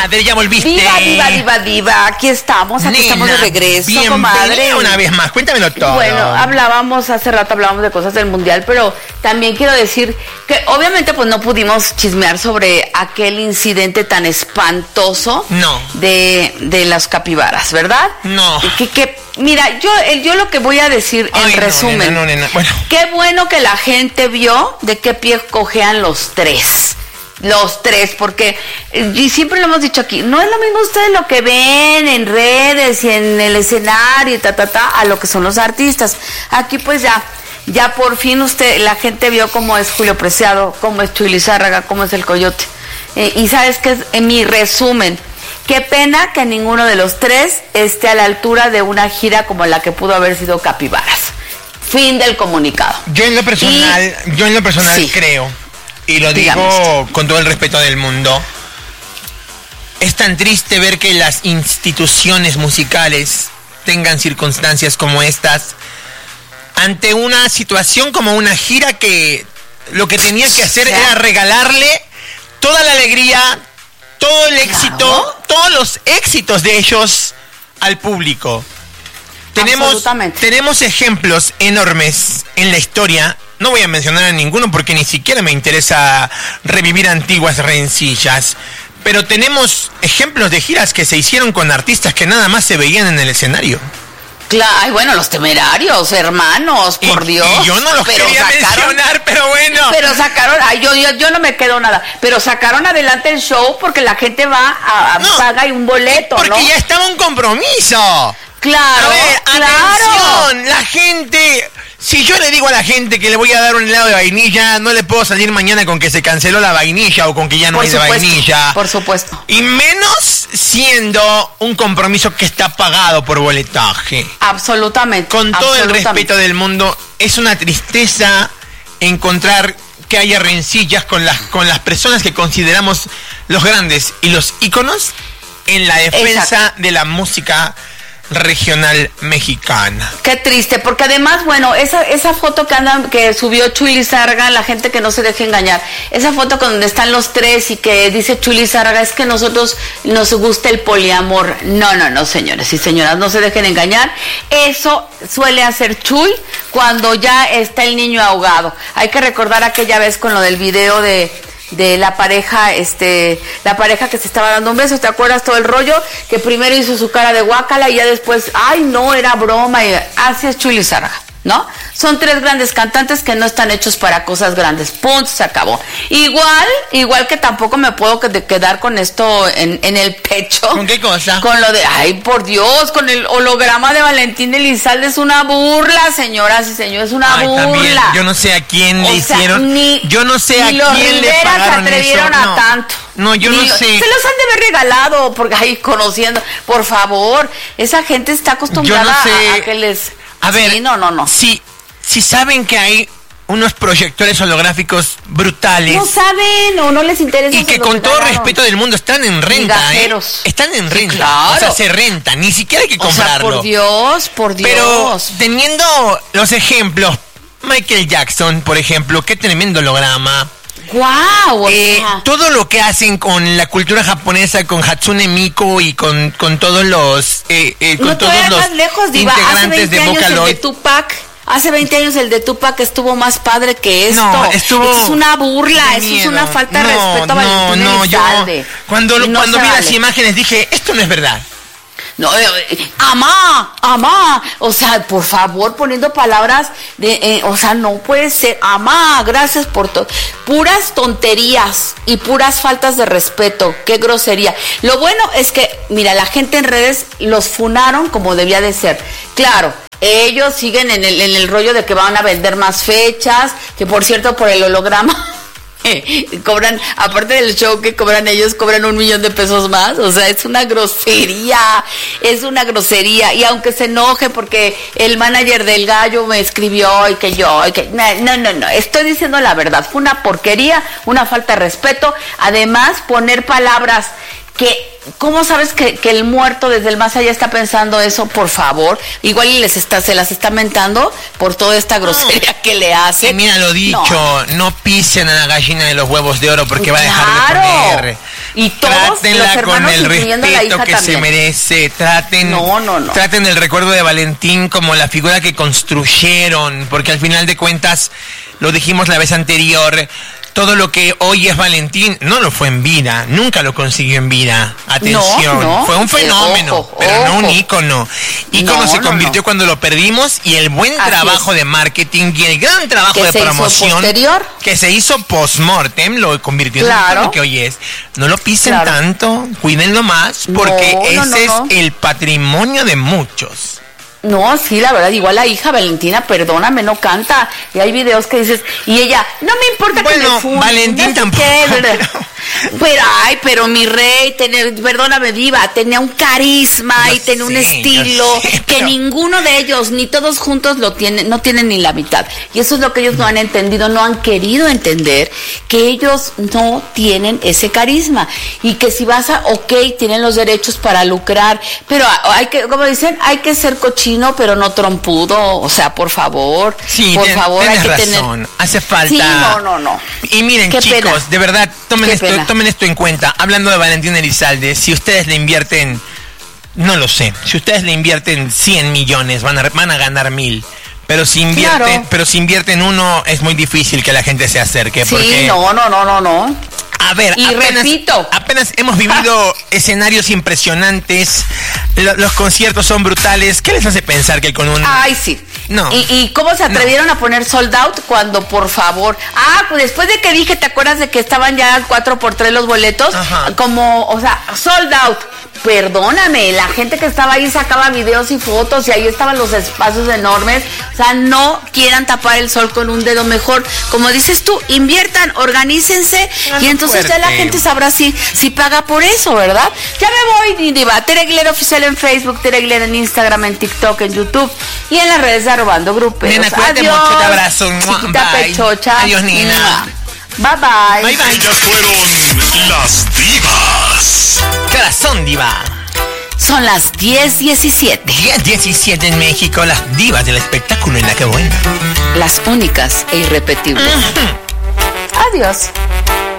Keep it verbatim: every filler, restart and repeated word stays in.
comadre, ya volviste. Viva, viva, viva, viva. Aquí estamos, aquí Nena, estamos de regreso, bienvenida comadre. una vez más, cuéntamelo todo. Bueno, hablábamos, hace rato hablábamos de cosas del mundial, pero también quiero decir que obviamente pues no pudimos chismear sobre aquel incidente tan espantoso no. de, de las capibaras, ¿verdad? No. Que, que, mira, yo, yo lo que voy a decir Ay, en no, resumen, nena, no, nena. Bueno. Qué bueno que la gente vio de qué pie cojean los tres. Los tres, porque y siempre lo hemos dicho aquí, no es lo mismo ustedes lo que ven en redes y en el escenario y ta, ta, ta, a lo que son los artistas. Aquí pues ya, ya por fin usted, la gente vio cómo es Julio Preciado, cómo es Chuy Lizárraga, cómo es el Coyote. Eh, y sabes que es en mi resumen, qué pena que ninguno de los tres esté a la altura de una gira como la que pudo haber sido Capibaras. Fin del comunicado. Yo en lo personal, y, yo en lo personal sí. creo, y lo digo Digamos. con todo el respeto del mundo, es tan triste ver que las instituciones musicales tengan circunstancias como estas ante una situación como una gira que lo que tenía que hacer era regalarle toda la alegría, todo el éxito, claro. todos los éxitos de ellos al público. Tenemos, tenemos ejemplos enormes en la historia. No voy a mencionar a ninguno porque ni siquiera me interesa revivir antiguas rencillas. Pero tenemos ejemplos de giras que se hicieron con artistas que nada más se veían en el escenario. Claro, ay, bueno, los Temerarios, hermanos, por y, Dios. Y yo no los pero quería sacaron, mencionar, pero bueno. Pero sacaron, ay, yo, yo, yo no me quedo nada, pero sacaron adelante el show porque la gente va a, a no, paga un boleto, porque ¿no? Porque ya estaba un compromiso. Claro, a ver, claro. Atención, la gente... Si yo le digo a la gente que le voy a dar un helado de vainilla, no le puedo salir mañana con que se canceló la vainilla o con que ya no por hay supuesto, de vainilla. Por supuesto. Y menos siendo un compromiso que está pagado por boletaje. Absolutamente. Con todo absolutamente. el respeto del mundo, es una tristeza encontrar que haya rencillas con las, con las personas que consideramos los grandes y los íconos en la defensa Exacto. de la música regional mexicana. Qué triste, porque además, bueno, esa esa foto que andan, que subió Chuy Lizárraga, la gente que no se deje engañar, esa foto con donde están los tres y que dice Chuy Lizárraga, es que nosotros nos gusta el poliamor. No, no, no, señores y señoras, no se dejen engañar. Eso suele hacer Chuy cuando ya está el niño ahogado. Hay que recordar aquella vez con lo del video de de la pareja, este, la pareja que se estaba dando un beso, ¿te acuerdas todo el rollo? Que primero hizo su cara de guácala y ya después, ay no, era broma, y así es Chuy Lizárraga, ¿no? Son tres grandes cantantes que no están hechos para cosas grandes, punto, se acabó. Igual, igual que tampoco me puedo quedar con esto en, en el pecho. ¿Con qué cosa? Con lo de, ay por Dios, con el holograma de Valentín Elizalde, es una burla, señoras y señores, es una ay, burla. También, yo no sé a quién le o sea, hicieron, ni, yo no sé a ni los quién Rivera le pagaron se atrevieron eso. a No. tanto. No, yo Ni no lo, sé. Se los han de haber regalado, porque ahí conociendo, por favor, esa gente está acostumbrada no sé. a, a que les... A ver, sí, no, no, no. Si, si saben que hay unos proyectores holográficos brutales. No saben o no les interesa. Y que con todo respeto del mundo están en renta, ¿eh? Están en renta. Sí, claro. O sea, se rentan, ni siquiera hay que comprarlo. O sea, por Dios, por Dios. Pero teniendo los ejemplos, Michael Jackson, por ejemplo, qué tremendo holograma. Wow, eh, todo lo que hacen con la cultura japonesa, con Hatsune Miku y con, con todos los eh, eh, con no todos los más lejos, Diva. integrantes de Vocaloid. De Tupac, hace veinte años el de Tupac estuvo más padre que esto. No, estuvo esto es una burla, esto es una falta no, de respeto a no, Valentín no, Elizalde. yo cuando, no cuando vi vale. las imágenes dije, esto no es verdad. No, eh, eh, amá, amá, o sea, por favor, poniendo palabras de, eh, o sea, no puede ser, amá, gracias por todo, puras tonterías y puras faltas de respeto, qué grosería. Lo bueno es que, mira, la gente en redes los funaron como debía de ser, claro. Ellos siguen en el, en el rollo de que van a vender más fechas, que por cierto, por el holograma... cobran, aparte del show que cobran ellos, cobran un millón de pesos más. O sea, es una grosería, es una grosería. Y aunque se enoje porque el manager del Gallo me escribió y que yo, y que no, no, no, estoy diciendo la verdad, fue una porquería, una falta de respeto. Además, poner palabras que, ¿cómo sabes que, que el muerto desde el más allá está pensando eso? Por favor, igual y les está, se las está mentando por toda esta grosería no. que le hace. Y mira lo dicho, no. no pisen a la gallina de los huevos de oro porque claro. va a dejar de poner. Y todos Trátenla los hermanos, con el incluyendo la hija respeto que también. se merece. Traten, No, no, no. traten el recuerdo de Valentín como la figura que construyeron, porque al final de cuentas, lo dijimos la vez anterior, todo lo que hoy es Valentín no lo fue en vida, nunca lo consiguió en vida. Atención, No, no. fue un fenómeno, Eh, ojo, pero ojo. no un ícono. Ícono No, se no, convirtió no. cuando lo perdimos, y el buen Así trabajo es. de marketing y el gran trabajo Que de se hizo promoción posterior. que se hizo post-mortem lo convirtió en Claro. lo que hoy es. No lo pisen Claro. tanto, cuídenlo más, porque No, ese no, no, no. es el patrimonio de muchos. No, sí, la verdad, igual la hija Valentina, perdóname, no canta. Y hay videos que dices, y ella, no me importa que Bueno, me funen, Valentín no sé tampoco, qué". pero- Pero, ay, pero mi rey, tener, perdóname, Diva, tenía un carisma Yo y tenía un sé, estilo yo sé, que pero- ninguno de ellos, ni todos juntos lo tienen, no tienen ni la mitad. Y eso es lo que ellos no han entendido, no han querido entender, que ellos no tienen ese carisma. Y que si vas a, ok, tienen los derechos para lucrar, pero hay que, como dicen, hay que ser cochino, pero no trompudo. O sea, por favor, Sí, por ten- favor, hay tienes que tener. razón. Hace falta. Sí, no, no, no. Y miren, Qué chicos, pena. de verdad, tomen Qué esto, pena. tomen esto en cuenta. Hablando de Valentín Elizalde, si ustedes le invierten, no lo sé, si ustedes le invierten cien millones, van a, van a ganar mil. Pero si invierten, Claro. pero si invierten uno, es muy difícil que la gente se acerque. Sí, porque, no, no, no, no, no. a ver, Y apenas, repito. apenas hemos vivido escenarios impresionantes, lo- los conciertos son brutales. ¿Qué les hace pensar que con un... Ay, sí. No. ¿Y, y cómo se atrevieron a poner sold out cuando, por favor? Ah, pues después de que dije, ¿te acuerdas de que estaban ya cuatro por tres los boletos? Ajá. Como, o sea, sold out. Perdóname, la gente que estaba ahí sacaba videos y fotos y ahí estaban los espacios enormes. O sea, no quieran tapar el sol con un dedo, mejor. Como dices tú, inviertan, organícense Háganlo y entonces ya fuerte. la gente sabrá si, si paga por eso, ¿verdad? Ya me voy, Diva. Tere Aguilera Oficial en Facebook, Tere Aguilera en Instagram, en TikTok, en YouTube y en las redes de Arrobando Gruperos. Nena, cuídate Adiós, mucho, te abrazo. chiquita Bye. pechocha. Adiós, nena. Bye, bye. Bye, bye. Ellas fueron las divas. ¿Qué horas son, diva? Son las diez diecisiete. diez diecisiete en México, las divas del espectáculo en la que buena. Las únicas e irrepetibles. Adiós.